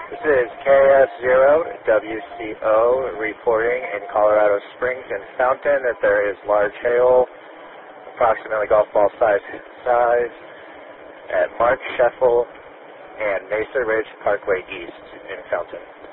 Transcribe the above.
This is KS0WCO reporting in Colorado Springs and Fountain that there is large hail, approximately golf ball size at Mark Sheffel and Mesa Ridge Parkway East in Fountain.